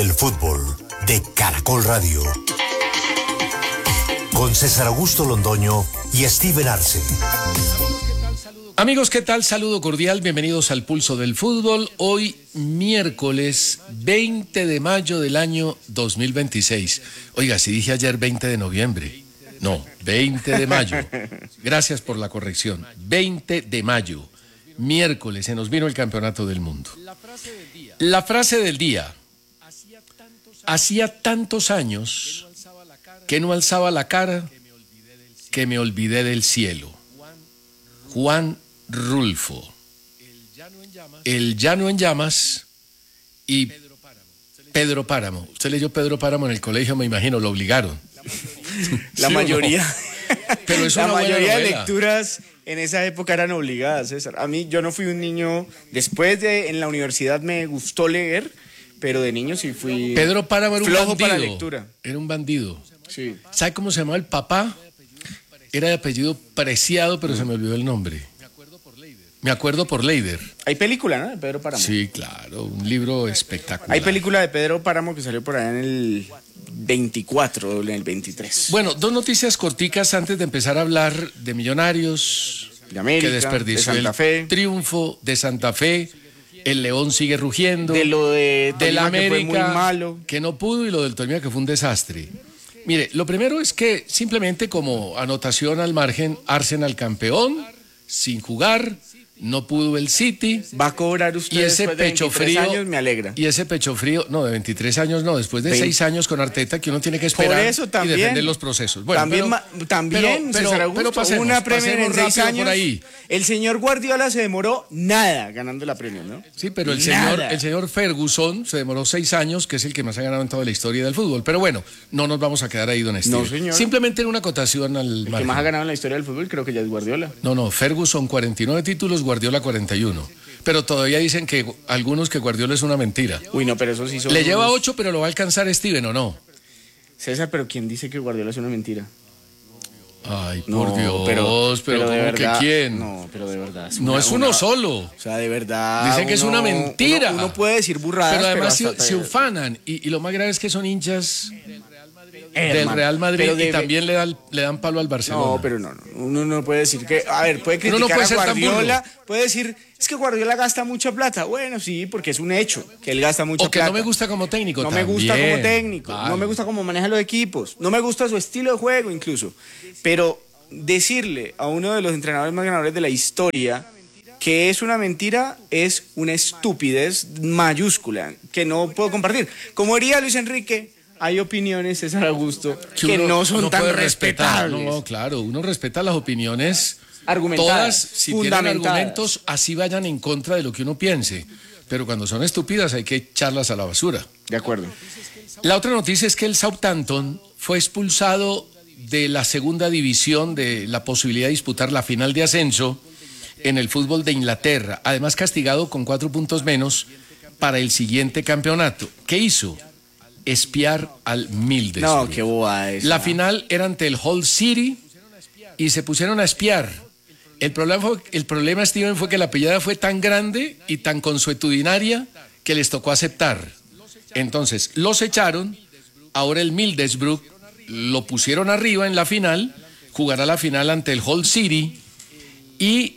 El fútbol de Caracol Radio. Con César Augusto Londoño y Steven Arce. Amigos, ¿qué tal? Saludo cordial, bienvenidos al Pulso del Fútbol. Hoy, miércoles 20 de mayo del año 2026. Oiga, si dije ayer 20 de noviembre. No, 20 de mayo. Gracias por la corrección. 20 de mayo, miércoles, se nos vino el Campeonato del Mundo. La frase del día. Hacía tantos años que no alzaba la cara que me olvidé del cielo. Juan Rulfo. El Llano en Llamas y Pedro Páramo. Usted leyó Pedro Páramo en el colegio, me imagino, lo obligaron. La ¿Sí mayoría. No? Pero es la una buena mayoría de novela. lecturas en esa época eran obligadas, César. A mí, yo no fui un niño. En la universidad me gustó leer, pero de niño sí fui. Pedro Páramo era un flojo bandido. para lectura. Era un bandido. Sí. ¿Sabe cómo se llamaba el papá? Era de apellido Preciado, pero se me olvidó el nombre. Me acuerdo por Leider. Hay película, ¿no? De Pedro Páramo. Sí, claro, un libro espectacular. Hay película de Pedro Páramo que salió por allá en el 24 o en el 23. Bueno, dos noticias corticas antes de empezar a hablar de Millonarios, De América, que desperdició de Santa el Fe. triunfo de Santa Fe, el León sigue rugiendo, De lo de la Tolima, que América, fue muy malo. que no pudo, y lo del Tolima, que fue un desastre. Mire, lo primero es que simplemente como anotación al margen, Arsenal campeón, sin jugar, no pudo el City. Va a cobrar usted Y ese después de pecho 23 frío, años, me alegra. Y ese pecho frío, no, de 23 años no, después de 20. 6 años con Arteta, que uno tiene que esperar Por eso también, y defender los procesos. Bueno, también, César Augusto, pasemos, una Premier en 6 rápido años. por ahí. El señor Guardiola se demoró nada ganando la Premier, ¿no? Sí, pero el Nada. señor Ferguson se demoró 6 años, que es el que más ha ganado en toda la historia del fútbol. Pero bueno, no nos vamos a quedar ahí, don Steven. No, señor. Simplemente en una acotación al El que margen. más ha ganado en la historia del fútbol creo que ya es Guardiola. No, Ferguson 49 títulos, Guardiola 41. Pero todavía dicen que algunos que Guardiola es una mentira. Uy, no, pero eso sí son Le lleva unos- 8, pero lo va a alcanzar Steven, ¿o no? César, pero ¿quién dice que Guardiola es una mentira? Ay, No, por Dios, pero de ¿cómo verdad, que quién? No, pero de verdad. No es uno solo. O sea, de verdad. Dicen que es una mentira. Uno puede decir burradas, Pero además hasta se ufanan. Y lo más grave es que son hinchas del hermano, Real Madrid pero y también le dan palo al Barcelona. No, pero no. Uno no puede decir que. A ver, puede Uno no criticar puede a ser tan Guardiola. Puede decir, es que Guardiola gasta mucha plata. Bueno, sí, porque es un hecho que él gasta mucha O que plata. no me gusta como técnico. No me gusta también. como técnico. Vale. No me gusta cómo maneja los equipos. No me gusta su estilo de juego, incluso. Pero decirle a uno de los entrenadores más ganadores de la historia que es una mentira es una estupidez mayúscula que no puedo compartir. Como diría Luis Enrique, hay opiniones, César Augusto, que uno no son tan puede respetar. respetables. No, claro, uno respeta las opiniones. Argumentadas, Todas, si tienen fundamentadas. argumentos, así vayan en contra de lo que uno piense. Pero cuando son estúpidas hay que echarlas a la basura. De acuerdo. La otra noticia es que el Southampton fue expulsado de la segunda división, de la posibilidad de disputar la final de ascenso en el fútbol de Inglaterra. Además, castigado con 4 puntos menos para el siguiente campeonato. ¿Qué hizo? Espiar al Middlesbrough. No, qué bobada es. La final era ante el Hull City y se pusieron a espiar. El problema, Steven, fue que la pillada fue tan grande y tan consuetudinaria que les tocó aceptar. Entonces, los echaron. Ahora el Middlesbrough lo pusieron arriba en la final, jugará la final ante el Hull City, y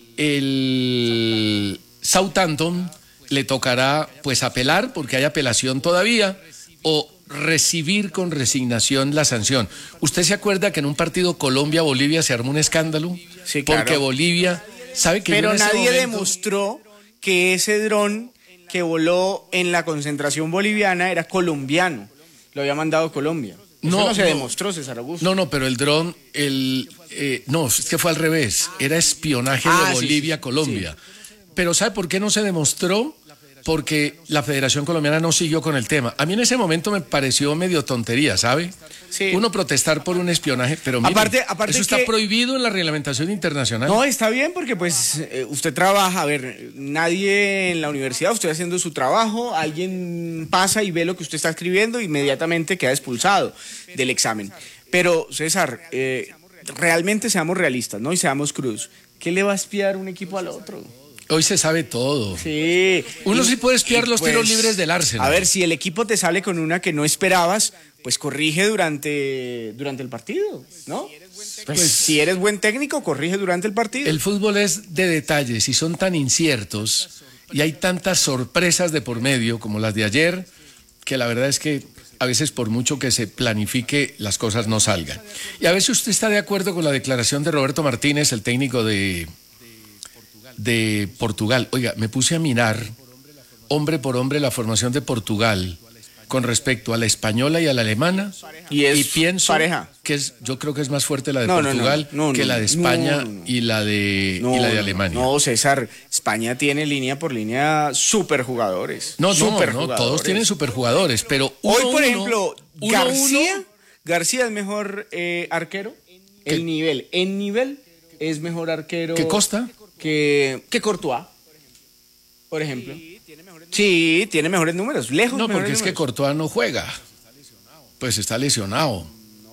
el Southampton le tocará pues apelar, porque hay apelación todavía, o recibir con resignación la sanción. ¿Usted se acuerda que en un partido Colombia-Bolivia se armó un escándalo? Sí, claro. Porque Bolivia, ¿sabe que Pero yo en ese nadie momento- demostró que ese dron que voló en la concentración boliviana era colombiano. Lo había mandado Colombia. Eso no se demostró, César Augusto. No, pero el dron, no, es que fue al revés. Era espionaje Ah, de sí, Bolivia a Colombia. Pero ¿sabe por qué no se demostró? Porque la Federación Colombiana no siguió con el tema. A mí en ese momento me pareció medio tontería, ¿sabe? Sí. Uno protestar por un espionaje, pero mire, Aparte eso está que- prohibido en la reglamentación internacional. No, está bien porque pues usted trabaja, a ver, nadie en la universidad, usted haciendo su trabajo, alguien pasa y ve lo que usted está escribiendo, inmediatamente queda expulsado del examen. Pero César, realmente seamos realistas, ¿no? Y seamos crudos. ¿Qué le va a espiar un equipo al otro? Hoy se sabe todo. Sí. Uno sí puede espiar los tiros pues, libres del Arsenal. A ver, si el equipo te sale con una que no esperabas, pues corrige durante el partido, ¿no? Pues si eres buen técnico, corrige durante el partido. El fútbol es de detalles y son tan inciertos y hay tantas sorpresas de por medio como las de ayer, que la verdad es que a veces por mucho que se planifique, las cosas no salgan. Y a veces usted está de acuerdo con la declaración de Roberto Martínez, el técnico de Portugal. Oiga, me puse a mirar hombre por hombre la formación de Portugal con respecto a la española y a la alemana y pienso pareja. que yo creo que es más fuerte la de No, Portugal que la de España y la de Alemania. No, César, España tiene línea por línea superjugadores. No, todos tienen superjugadores, pero hoy, por ejemplo, García es mejor arquero. En nivel es mejor arquero. ¿Qué Costa? Que Courtois, por ejemplo. Sí, tiene mejores números, lejos. No, porque es que Courtois no juega. Pues está lesionado.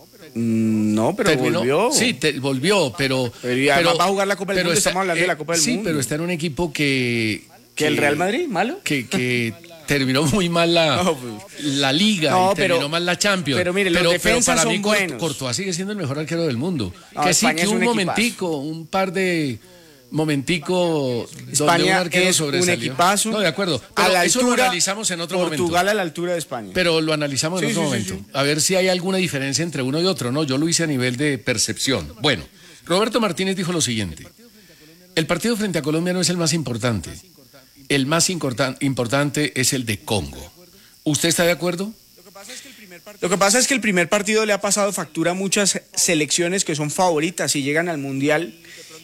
No, pero volvió. Sí, volvió, pero además va a jugar la Copa del Mundo, estamos hablando de la Copa del Mundo. Sí, pero está en un equipo que el Real Madrid, malo. Que terminó muy mal la Liga y terminó mal la Champions. Pero mire, los defensas para son mí buenos. Courtois sigue siendo el mejor arquero del mundo. No, que sí, España que es un un momentico, un par de momentico donde España un arquero es sobresalió. un equipazo. No, de acuerdo. A la eso lo altura, analizamos en otro momento. Portugal a la altura de España. Pero lo analizamos en otro momento. Sí. A ver si hay alguna diferencia entre uno y otro. No, yo lo hice a nivel de percepción. Bueno, Roberto Martínez dijo lo siguiente. El partido frente a Colombia no es el más importante. El más importante es el de Congo. ¿Usted está de acuerdo? Lo que pasa es que el primer partido le ha pasado factura a muchas selecciones que son favoritas y llegan al Mundial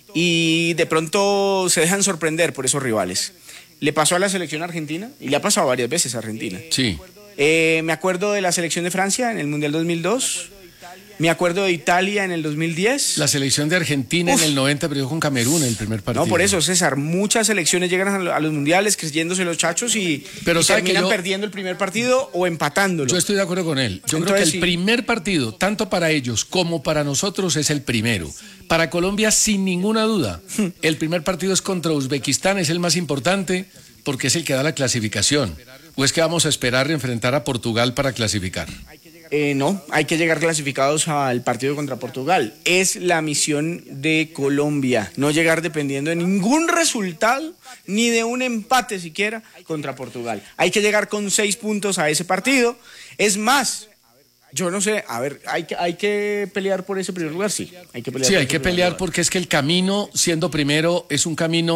y de pronto se dejan sorprender por esos rivales. Le pasó a la selección argentina y le ha pasado varias veces a Argentina. Sí. Me acuerdo de la selección de Francia en el Mundial 2002. Me acuerdo de Italia en el 2010. La selección de Argentina en el 90 perdió con Camerún en el primer partido. No, por eso, César, muchas selecciones llegan a los mundiales creyéndose los chachos y terminan perdiendo el primer partido o empatándolo. Yo estoy de acuerdo con él. Yo creo que el primer partido, tanto para ellos como para nosotros, es el primero. Para Colombia, sin ninguna duda, el primer partido es contra Uzbekistán, es el más importante porque es el que da la clasificación. ¿O es que vamos a esperar enfrentar a Portugal para clasificar? No, hay que llegar clasificados al partido contra Portugal. Es la misión de Colombia, no llegar dependiendo de ningún resultado, ni de un empate siquiera contra Portugal. Hay que llegar con 6 puntos a ese partido. Es más, yo no sé, a ver, hay que pelear por ese primer lugar, sí. Hay que pelear porque es que el camino, siendo primero, es un camino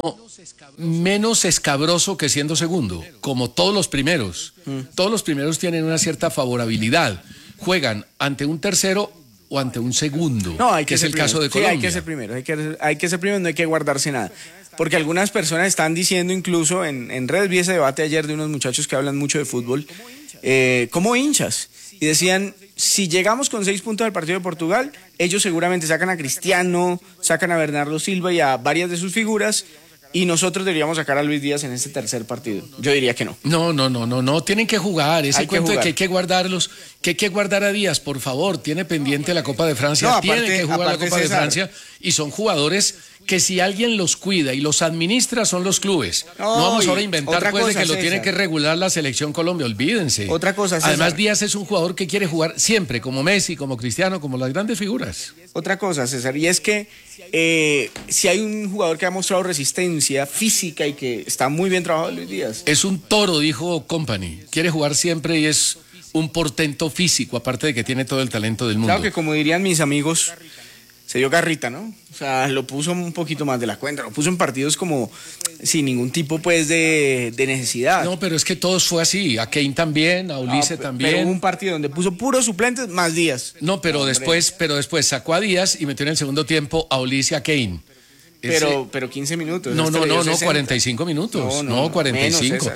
menos escabroso que siendo segundo, como todos los primeros. Todos los primeros tienen una cierta favorabilidad. Juegan ante un tercero o ante un segundo, que es el caso de Colombia. Sí, hay que ser primero, no hay que guardarse nada. Porque algunas personas están diciendo, incluso en redes, vi ese debate ayer de unos muchachos que hablan mucho de fútbol, como hinchas. Y decían, si llegamos con 6 puntos al partido de Portugal, ellos seguramente sacan a Cristiano, sacan a Bernardo Silva y a varias de sus figuras, y nosotros deberíamos sacar a Luis Díaz en este tercer partido. Yo diría que no. No, tienen que jugar. Ese cuento de que hay que guardarlos, que hay que guardar a Díaz, por favor, tiene pendiente la Copa de Francia, tiene que jugar la Copa de Francia, y son jugadores que si alguien los cuida y los administra son los clubes. No vamos ahora a inventar pues de que lo tiene que regular la selección Colombia, olvídense. Otra cosa, César. Además, Díaz es un jugador que quiere jugar siempre, como Messi, como Cristiano, como las grandes figuras. Otra cosa, César, y es que si hay un jugador que ha mostrado resistencia física y que está muy bien trabajado, Luis Díaz. Es un toro, dijo Company. Quiere jugar siempre y es un portento físico, aparte de que tiene todo el talento del mundo. Claro que, como dirían mis amigos, se dio garrita, ¿no? O sea, lo puso un poquito más de la cuenta, lo puso en partidos como sin ningún tipo pues de necesidad. No, pero es que todos fue así, a Kane también, a Ulises también. Pero hubo un partido donde puso puros suplentes más Díaz. No, pero después sacó a Díaz y metió en el segundo tiempo a Ulises y a Kane. Pero 15 minutos. No, 45 minutos. No, 45.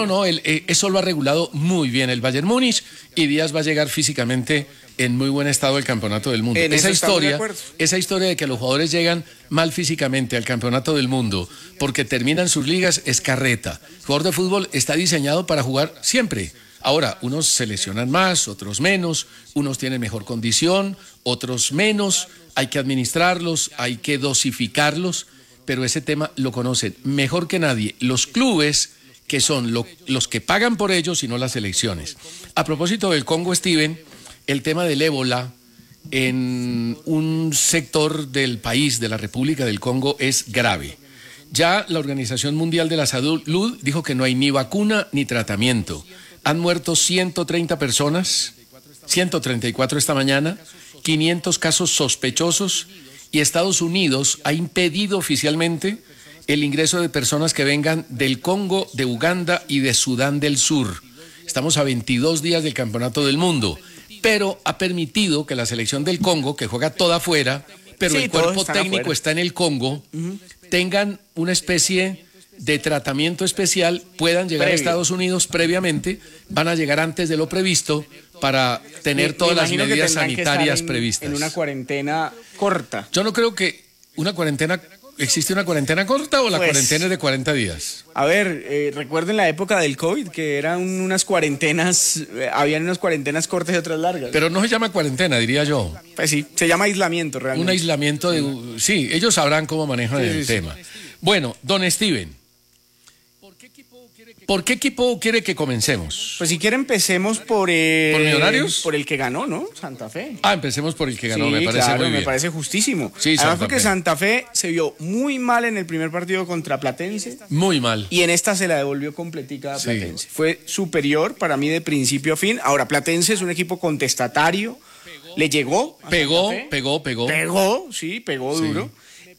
Eso lo ha regulado muy bien el Bayern Múnich y Díaz va a llegar físicamente en muy buen estado al campeonato del mundo. Esa historia de que los jugadores llegan mal físicamente al campeonato del mundo porque terminan sus ligas es carreta. El jugador de fútbol está diseñado para jugar siempre. Ahora, unos se lesionan más, otros menos, unos tienen mejor condición, otros menos, hay que administrarlos, hay que dosificarlos, pero ese tema lo conocen mejor que nadie los clubes, que son los que pagan por ellos y no las selecciones. A propósito del Congo, Steven, el tema del ébola en un sector del país, de la República del Congo, es grave. Ya la Organización Mundial de la Salud dijo que no hay ni vacuna ni tratamiento. Han muerto 130 personas, 134 esta mañana, 500 casos sospechosos, y Estados Unidos ha impedido oficialmente el ingreso de personas que vengan del Congo, de Uganda y de Sudán del Sur. Estamos a 22 días del Campeonato del Mundo, pero ha permitido que la selección del Congo, que juega toda afuera, pero Sí, el cuerpo todos están técnico afuera. está en el Congo, tengan una especie de tratamiento especial, puedan llegar a Previo. Estados Unidos previamente, van a llegar antes de lo previsto para tener todas las imagino que medidas tendrán que estar sanitarias previstas. en una cuarentena corta. Yo no creo que una cuarentena, ¿existe una cuarentena corta o la Pues- cuarentena es de 40 días? A ver, recuerden la época del COVID, que eran unas cuarentenas, habían unas cuarentenas cortas y otras largas. Pero no se llama cuarentena, diría yo. Pues sí, se llama aislamiento realmente. Un aislamiento de... Sí, ellos sabrán cómo manejan Sí, el sí, sí. tema. Bueno, don Steven, ¿por qué equipo quiere que comencemos? Pues si quiere empecemos por Millonarios? por el que ganó, ¿no? Santa Fe. Empecemos por el que ganó, Sí, me parece claro, muy me bien. parece justísimo. Sí, Además Santa porque Fe. Santa Fe se vio muy mal en el primer partido contra Platense Muy mal. y en esta se la devolvió completica a Sí. Platense. Fue superior para mí de principio a fin. Ahora, Platense es un equipo contestatario. Le llegó. a Pegó, Santa Fe. pegó. Pegó, sí, pegó Sí. duro.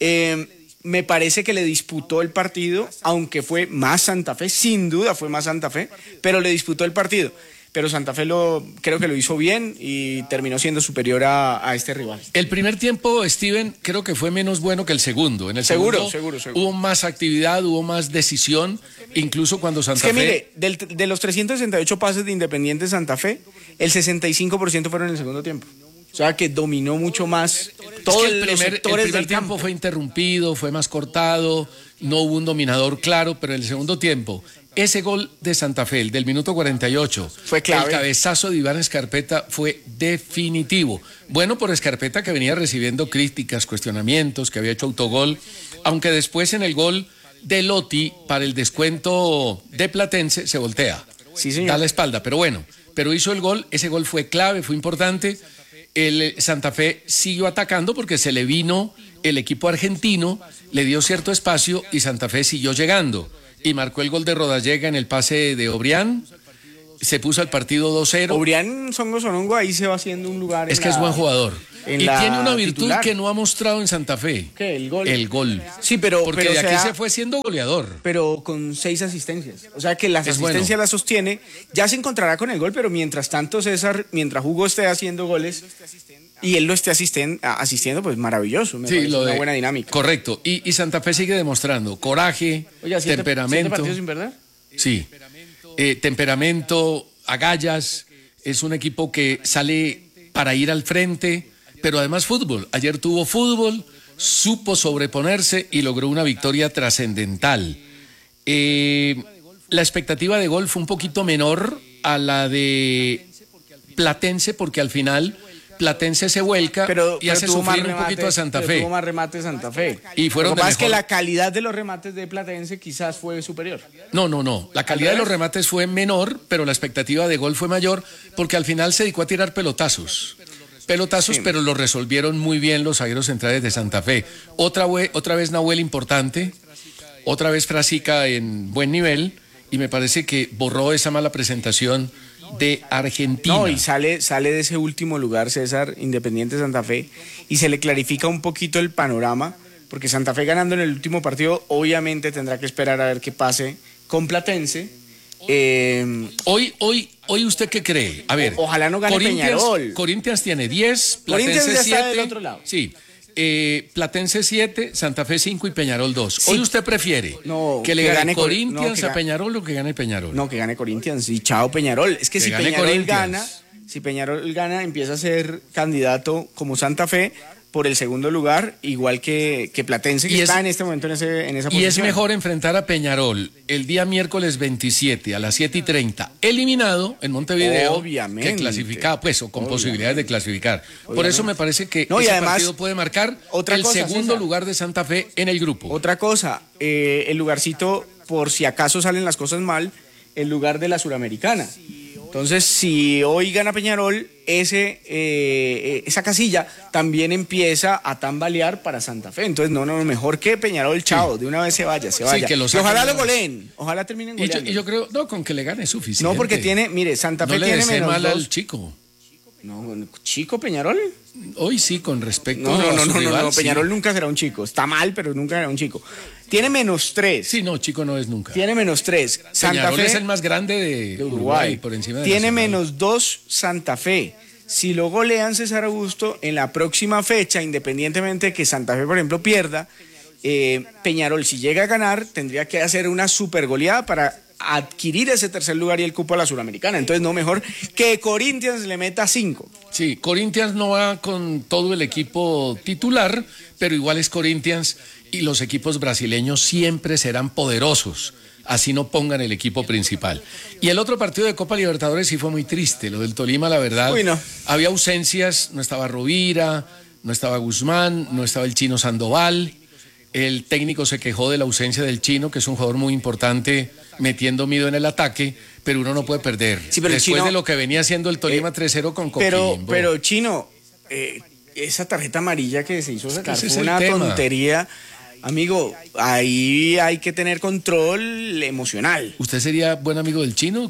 Me parece que le disputó el partido, aunque fue más Santa Fe, sin duda fue más Santa Fe, pero le disputó el partido. Pero Santa Fe creo que lo hizo bien y terminó siendo superior a este rival. El primer tiempo, Steven, creo que fue menos bueno que el segundo. En el Seguro, segundo seguro. hubo más actividad, hubo más decisión, incluso cuando Es Santa que Fe... mire, de los 368 pases de Independiente Santa Fe, el 65% fueron en el segundo tiempo. O sea que dominó mucho más todos Es que el los primer sectores del tiempo campo. fue interrumpido, fue más cortado, no hubo un dominador claro, pero en el segundo tiempo, ese gol de Santa Fe, el del minuto 48, Fue clave. el cabezazo de Iván Escarpeta fue definitivo. Bueno por Escarpeta, que venía recibiendo críticas, cuestionamientos, que había hecho autogol, aunque después en el gol de Lotti para el descuento de Platense se voltea. Sí, señor. Da la espalda, pero bueno, pero hizo el gol, ese gol fue clave, fue importante. El Santa Fe siguió atacando porque se le vino el equipo argentino, le dio cierto espacio y Santa Fe siguió llegando y marcó el gol de Rodallega en el pase de Obrián, se puso al partido 2-0. Obrián Songo Sonongo ahí se va haciendo un lugar. Es que es buen jugador en y la tiene una virtud titular. que no ha mostrado en Santa Fe. ¿Qué? El gol. El gol. Sí, pero Porque pero de aquí sea- se fue siendo goleador. pero con 6 asistencias. O sea que las Es asistencias bueno. las sostiene. Ya se encontrará con el gol, pero mientras tanto, César, mientras Hugo esté haciendo goles y él lo esté asistiendo, pues maravilloso. Me parece una buena dinámica. Correcto. Y Santa Fe sigue demostrando coraje, Oiga, ¿siete temperamento. partidos sin perder? Sí, temperamento, agallas, es un equipo que sale para ir al frente, pero además fútbol. Ayer tuvo fútbol, supo sobreponerse y logró una victoria trascendental. La expectativa de gol fue un poquito menor a la de Platense, porque al final Platense se vuelca y hace tuvo más sufrir un poquito a Santa pero Fe. Tuvo más remates Santa Fe. Y fueron Lo que de pasa es que mejor. la calidad de los remates de Platense quizás fue superior. No. La calidad de los remates fue menor, pero la expectativa de gol fue mayor, porque al final se dedicó a tirar pelotazos. Sí. Pero lo resolvieron muy bien los zagueros centrales de Santa Fe. Otra vez Nahuel importante, otra vez Frasica en buen nivel, y me parece que borró esa mala presentación de Argentina. No, y sale de ese último lugar, César, Independiente Santa Fe, y se le clarifica un poquito el panorama, porque Santa Fe ganando en el último partido, obviamente tendrá que esperar a ver qué pase con Platense. Hoy ¿usted qué cree? A ver, Ojalá no gane Peñarol. Corinthians tiene 10, Corinthians Platense ya está 7. del otro lado. Sí. Platense 7, Santa Fe 5 y Peñarol 2. Sí. Hoy usted prefiere que le gane Corinthians a Peñarol o que gane Peñarol. No, que gane Corinthians y chao Peñarol. Es que si gane Peñarol Corinthians. gana, si Peñarol gana, empieza a ser candidato como Santa Fe por el segundo lugar, igual que Platense, que está en este momento en esa posición. Y es mejor enfrentar a Peñarol el día miércoles 27 a las 7:30, eliminado en Montevideo, obviamente, que clasificaba, pues, o con posibilidades de clasificar. Obviamente. Por eso me parece que y ese además, partido puede marcar el cosa, segundo César, lugar de Santa Fe en el grupo. Otra cosa, el lugarcito, por si acaso salen las cosas mal, el lugar de la Suramericana. Entonces, si hoy gana Peñarol, esa casilla también empieza a tambalear para Santa Fe. Entonces, mejor que Peñarol, chao, de una vez se vaya. Sí, que lo y ojalá lo saquen. goleen, ojalá terminen goleando. Y yo creo, no, con que le gane es suficiente. No, porque Santa Fe no le tiene desee menos mal 2. al chico. No, chico Peñarol. Hoy sí, con respecto No, a su rival, Peñarol sí. nunca será un chico. Está mal, pero nunca será un chico. Tiene -3. Sí, no, chico no es nunca. Tiene -3. Santa Peñarol Fe es el más grande de Uruguay, por encima de tiene Nacional. -2 Santa Fe. Si lo golean César Augusto, en la próxima fecha, independientemente de que Santa Fe, por ejemplo, pierda, Peñarol, si llega a ganar, tendría que hacer una super goleada para adquirir ese tercer lugar y el cupo a la Suramericana. Entonces, no, mejor que Corinthians le meta 5. Sí, Corinthians no va con todo el equipo titular, pero igual es Corinthians y los equipos brasileños siempre serán poderosos, así no pongan el equipo principal. Y el otro partido de Copa Libertadores sí fue muy triste, lo del Tolima, la verdad. Uy, no. Había ausencias, no estaba Rovira, no estaba Guzmán, no estaba el Chino Sandoval. El técnico se quejó de la ausencia del Chino, que es un jugador muy importante, metiendo miedo en el ataque, pero uno no puede perder. Sí, pero después Chino, de lo que venía haciendo el Tolima 3-0 con Coquimbo. Pero Chino, esa tarjeta amarilla que se hizo sacar Ese es fue el una tema. tontería. Amigo, ahí hay que tener control emocional. ¿Usted sería buen amigo del Chino?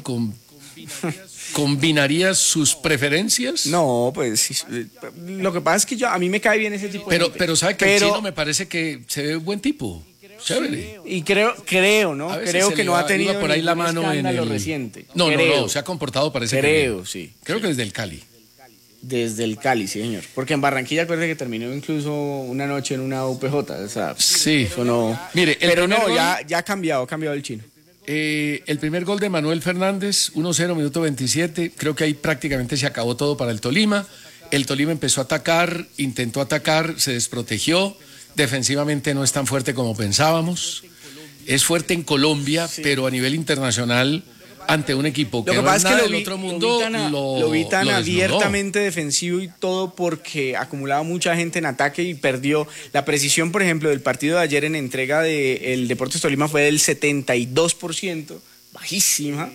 ¿Combinaría sus preferencias? No, pues lo que pasa es que a mí me cae bien ese tipo de gente. Pero sabe que el Chino me parece que se ve buen tipo. Chévere. Y creo, ¿no? A veces Creo se que le no va- ha tenido iba por ahí la ningún mano en escándalo el reciente. No, Creo. se ha comportado parece que Creo, bien. sí. Creo que desde el Cali. Desde el Cali, sí, señor. Porque en Barranquilla, acuérdate que terminó incluso una noche en una UPJ. O sea, Sí. eso no. Mire, el pero primer no, gol- ya ha cambiado el Chino. El primer gol de Manuel Fernández, 1-0, minuto 27. Creo que ahí prácticamente se acabó todo para el Tolima. El Tolima empezó a atacar, intentó atacar, se desprotegió. Defensivamente no es tan fuerte como pensábamos. Es fuerte en Colombia, pero a nivel internacional, ante un equipo que Lo que no pasa es es que nada lo del vi, otro mundo, lo vi tan lo desnudó. abiertamente defensivo y todo porque acumulaba mucha gente en ataque y perdió. La precisión, por ejemplo, del partido de ayer en entrega del Deportes Tolima fue del 72%, bajísima,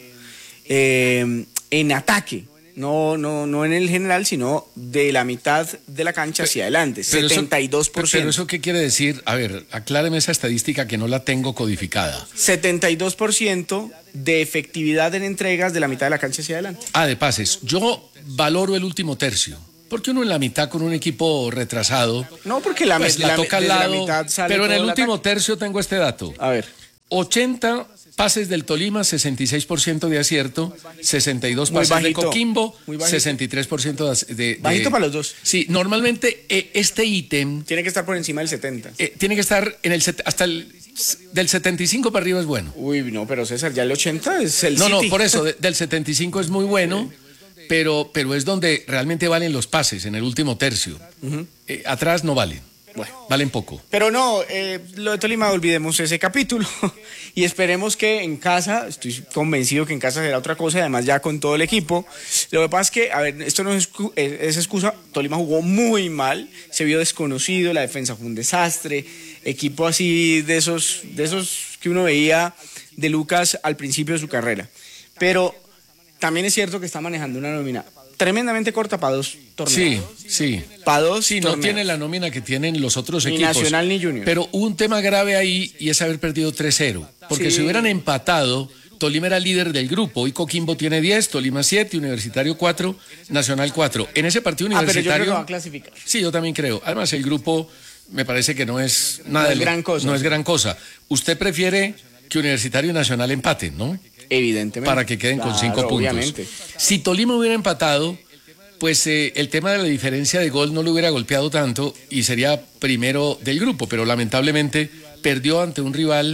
en ataque. No en el general, sino de la mitad de la cancha hacia adelante, Pero 72%. Pero eso qué quiere decir, a ver, acláreme esa estadística que no la tengo codificada. 72% de efectividad en entregas de la mitad de la cancha hacia adelante. De pases. Yo valoro el último tercio. Porque uno en la mitad con un equipo retrasado, No, porque pues la toca al desde lado. la mitad sale Pero en todo el último ataque. tercio tengo este dato. A ver. 80 pases del Tolima, 66% de acierto, 62 Muy pases de bajito, Coquimbo, muy bajito. 63% de... Bajito para los dos. Sí, normalmente este ítem Tiene que estar por encima del 70. tiene que estar en hasta del 75 para arriba es bueno. Uy, no, pero César, ya el 80 es el No, City. por eso, del 75 es muy bueno, pero es donde realmente valen los pases, en el último tercio. Atrás no valen. Bueno. Valen poco. Pero no, lo de Tolima, olvidemos ese capítulo y esperemos que en casa, estoy convencido que en casa será otra cosa, además ya con todo el equipo. Lo que pasa es que, a ver, esto no es excusa, Tolima jugó muy mal, se vio desconocido, la defensa fue un desastre, equipo así de esos que uno veía de Lucas al principio de su carrera. Pero también es cierto que está manejando una nómina tremendamente corta para dos torneos. Sí. Para dos Sí, no torneos. tiene la nómina que tienen los otros Ni equipos. Nacional ni Junior. Pero hubo un tema grave ahí y es haber perdido 3-0. Porque Sí. si hubieran empatado, Tolima era líder del grupo. Hoy Coquimbo tiene 10, Tolima 7, Universitario 4, Nacional 4. En ese partido Pero yo universitario... creo que va a clasificar. Sí, yo también creo. Además, el grupo me parece que no es nada No de es gran cosa. No es gran cosa. Usted prefiere que Universitario y Nacional empaten, ¿no? Evidentemente. Para que queden con 5 puntos. Obviamente. Si Tolima hubiera empatado, pues el tema de la diferencia de gol no lo hubiera golpeado tanto y sería primero del grupo, pero lamentablemente perdió ante un rival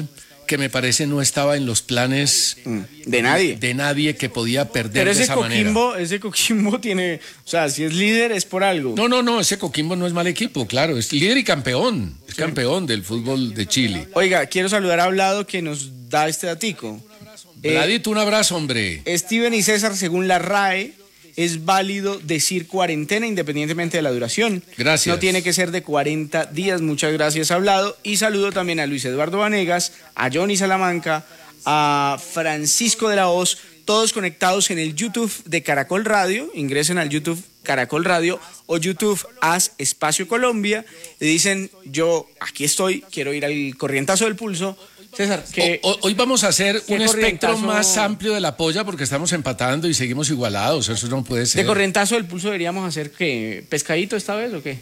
que me parece no estaba en los planes de nadie. De nadie que podía perder Pero de esa manera. Ese Coquimbo tiene, o sea, si es líder es por algo. No, ese Coquimbo no es mal equipo, claro, es líder y campeón, es campeón del fútbol de Chile. Oiga, quiero saludar a Vlado que nos da este datico. Vladito, un abrazo, hombre. Steven y César, según la RAE, es válido decir cuarentena independientemente de la duración. Gracias. No tiene que ser de 40 días. Muchas gracias, Hablado. Y saludo también a Luis Eduardo Vanegas, a Johnny Salamanca, a Francisco de la Hoz, todos conectados en el YouTube de Caracol Radio. Ingresen al YouTube Caracol Radio o YouTube Haz Espacio Colombia y dicen, yo aquí estoy, quiero ir al corrientazo del pulso. César, hoy vamos a hacer un espectro corrientazo más amplio de la polla porque estamos empatando y seguimos igualados, eso no puede ser. ¿De corrientazo del pulso deberíamos hacer qué? ¿Pescadito esta vez o qué?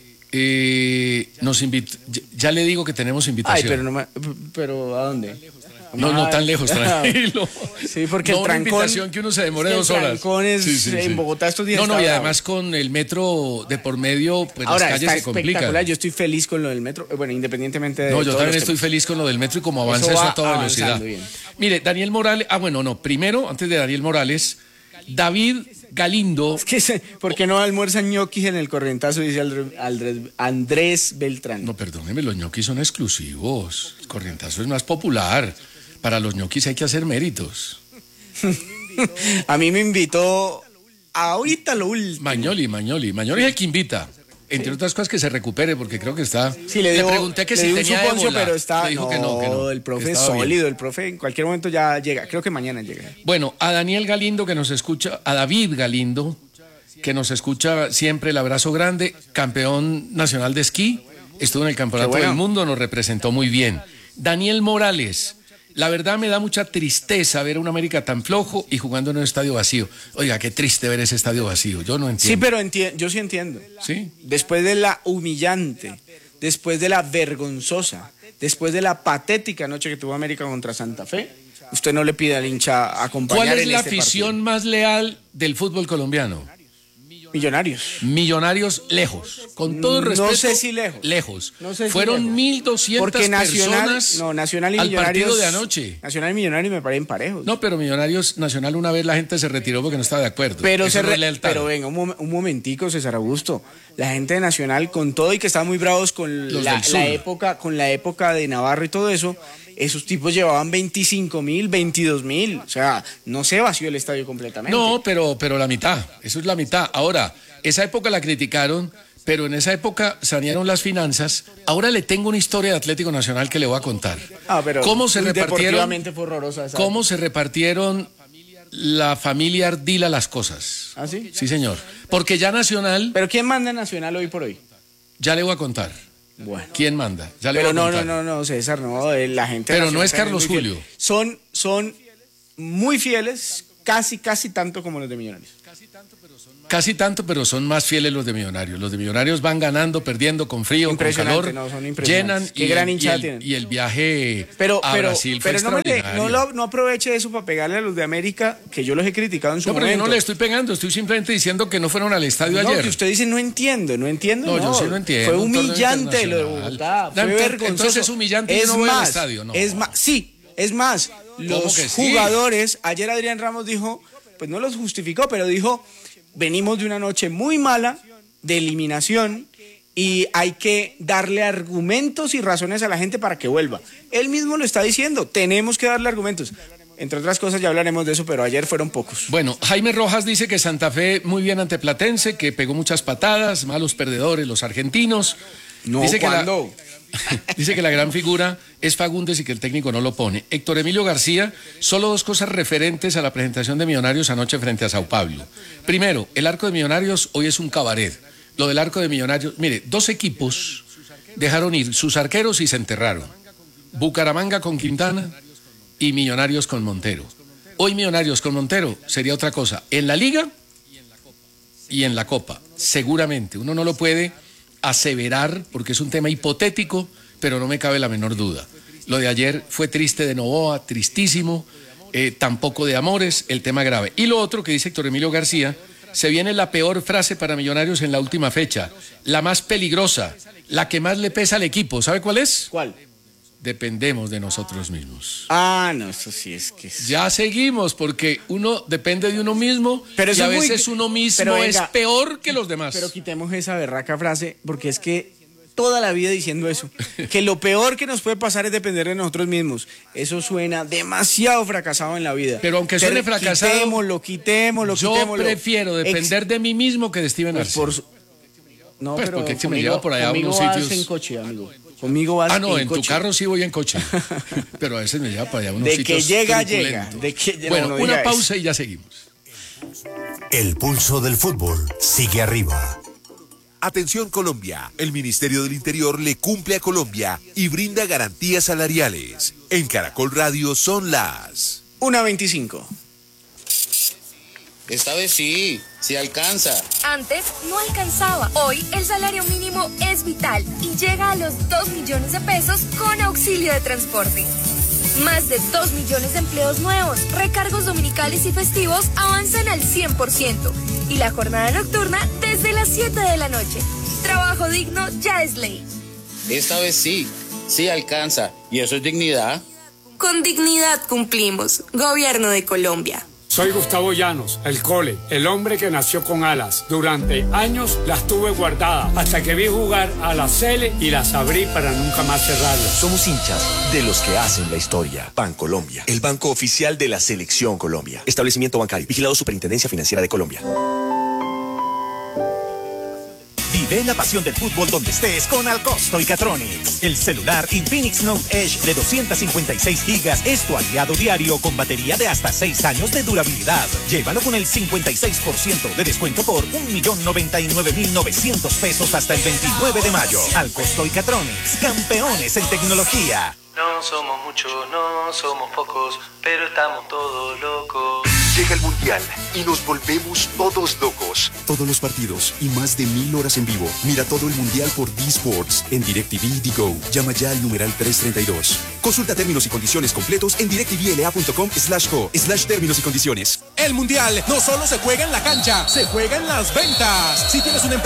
Ya le digo que tenemos invitación. Ay, pero ¿a dónde? No tan lejos, tranquilo. Sí, porque no el trancón, una invitación que uno se demore 2 horas. El trancón es en Bogotá estos días. No, y además con el metro de por medio, pues ahora, las calles se complican. Yo estoy feliz con lo del metro, bueno, independientemente de No, yo también estoy feliz con lo del metro y como avanza eso a toda velocidad. Bien. Mire, Daniel Morales, primero, antes de Daniel Morales, David Galindo. Es que ¿por qué no almuerzan ñoquis en el corrientazo? Dice Andrés Beltrán. No, perdóneme, los ñoquis son exclusivos. El corrientazo es más popular. Para los ñoquis hay que hacer méritos. A mí me invitó ahorita lo último. Mañoli es el que invita. Entre otras cosas que se recupere porque creo que está. Sí, le pregunté que si tenía ébola, pero está. Le dijo que no. El profe es sólido, el profe en cualquier momento ya llega. Creo que mañana llega. Bueno, a Daniel Galindo que nos escucha, a David Galindo que nos escucha siempre, el abrazo grande, campeón nacional de esquí, estuvo en el campeonato del mundo, nos representó muy bien. Daniel Morales. La verdad me da mucha tristeza ver a un América tan flojo y jugando en un estadio vacío. Oiga, qué triste ver ese estadio vacío. Yo no entiendo. Sí, pero yo sí entiendo. ¿Sí? Después de la humillante, después de la vergonzosa, después de la patética noche que tuvo América contra Santa Fe, usted no le pide al hincha acompañar. ¿Cuál es la afición más leal del fútbol colombiano? Millonarios lejos. Con todo el respeto. No sé si lejos. Lejos. No sé si fueron 1.200 personas Nacional y al Millonarios, partido de anoche. Nacional y Millonarios me parecen parejos. No, pero Millonarios Nacional una vez la gente se retiró porque no estaba de acuerdo. Pero venga, un momentico, César Augusto. La gente de Nacional, con todo y que estaban muy bravos con la época de Navarro y todo eso, esos tipos llevaban 25.000, 22.000. O sea, no se vació el estadio completamente. No, pero la mitad. Eso es la mitad. Ahora, esa época la criticaron, pero en esa época sanearon las finanzas. Ahora le tengo una historia de Atlético Nacional que le voy a contar. Pero ¿Cómo se repartieron? Fue horrorosa esa ¿Cómo se repartieron la familia Ardila las cosas? ¿Ah, sí? Sí, señor. Porque ya Nacional... ¿Pero quién manda en Nacional hoy por hoy? Ya le voy a contar. Bueno. ¿Quién manda? Ya le pero voy a contar. No, César, no, la gente... Pero no es Carlos Julio. Son muy fieles, casi tanto como los de Millonarios. Casi tanto, pero son más fieles los de Millonarios. Los de Millonarios van ganando, perdiendo, con frío, con calor, llenan. Qué gran hinchada tienen. Y el viaje a Brasil fue pero no aproveche eso para pegarle a los de América, que yo los he criticado en su momento. No, pero yo no le estoy pegando, estoy simplemente diciendo que no fueron al estadio ayer. No, que usted dice no entiendo. No, yo sí lo entiendo. Fue humillante lo de Bogotá, fue vergonzoso. Entonces es humillante y no voy al estadio, ¿no? Es más, los jugadores, ayer Adrián Ramos dijo, pues no los justificó, pero dijo... Venimos de una noche muy mala de eliminación y hay que darle argumentos y razones a la gente para que vuelva. Él mismo lo está diciendo, tenemos que darle argumentos. Entre otras cosas ya hablaremos de eso, pero ayer fueron pocos. Bueno, Jaime Rojas dice que Santa Fe muy bien ante Platense, que pegó muchas patadas, malos perdedores los argentinos. No, dice ¿cuándo? Dice que la gran figura es Fagundes y que el técnico no lo pone. Héctor Emilio García, solo 2 cosas referentes a la presentación de Millonarios anoche frente a Sao Paulo. Primero, el arco de Millonarios hoy es un cabaret. Lo del arco de Millonarios, mire, 2 equipos dejaron ir sus arqueros y se enterraron. Bucaramanga con Quintana y Millonarios con Montero. Hoy Millonarios con Montero sería otra cosa. En la Liga y en la Copa, seguramente. Uno no lo puede aseverar porque es un tema hipotético, pero no me cabe la menor duda. Lo de ayer fue triste de Novoa, tristísimo, tampoco de Amores, el tema grave. Y lo otro que dice Héctor Emilio García, se viene la peor frase para Millonarios en la última fecha, la más peligrosa, la que más le pesa al equipo. ¿Sabe cuál es? ¿Cuál? dependemos de nosotros mismos. Ah, no, eso sí es que... Ya seguimos, porque uno depende de uno mismo, Pero y a eso es muy- veces uno mismo pero es venga, peor que los demás. Pero quitemos esa berraca frase, porque es que toda la vida diciendo eso, que lo peor que nos puede pasar es depender de nosotros mismos. Eso suena demasiado fracasado en la vida. Pero aunque suene fracasado, quitémoslo. Yo prefiero depender de mí mismo que de Steven Pues Arce. No, Pues pero porque es que me conmigo- lleva por allá a conmigo unos vas sitios. en coche, amigo. Conmigo vas No, en tu coche. carro sí voy en coche. Pero a veces me lleva para allá a unos De sitios que llega, truculentos. llega. De que- Bueno, no una diga pausa y ya seguimos. El pulso del fútbol sigue arriba. Atención Colombia, el Ministerio del Interior le cumple a Colombia y brinda garantías salariales. En Caracol Radio son las 1:25. Esta vez sí alcanza. Antes no alcanzaba. Hoy el salario mínimo es vital y llega a los 2 millones de pesos con auxilio de transporte. Más de 2 millones de empleos nuevos, recargos dominicales y festivos avanzan al 100% y la jornada nocturna desde las 7 de la noche. Trabajo digno ya es ley. Esta vez sí alcanza. Y eso es dignidad. Con dignidad cumplimos. Gobierno de Colombia. Soy Gustavo Llanos, el Cole, el hombre que nació con alas. Durante años las tuve guardadas hasta que vi jugar a la Cele y las abrí para nunca más cerrarlas. Somos hinchas de los que hacen la historia. Bancolombia, el banco oficial de la Selección Colombia. Establecimiento bancario, vigilado Superintendencia Financiera de Colombia. Vive la pasión del fútbol donde estés con Alcosto y Catronics. El celular Infinix Note Edge de 256 gigas es tu aliado diario con batería de hasta 6 años de durabilidad. Llévalo con el 56% de descuento por 1.099.900 pesos hasta el 29 de mayo. Alcosto y Catronics, campeones en tecnología. No somos muchos, no somos pocos, pero estamos todos locos. Llega el Mundial y nos volvemos todos locos. Todos los partidos y más de 1000 horas en vivo. Mira todo el Mundial por D-Sports en DirecTV y Go. Llama ya al numeral 332. Consulta términos y condiciones completos en directvla.com/go/términos y condiciones. El Mundial no solo se juega en la cancha, se juega en las ventas. Si tienes una